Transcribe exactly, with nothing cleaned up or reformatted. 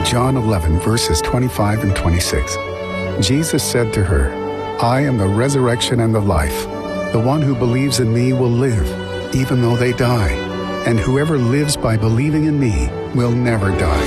John eleven, verses twenty-five and twenty-six. Jesus said to her, I am the resurrection and the life. The one who believes in me will live, even though they die. And whoever lives by believing in me will never die.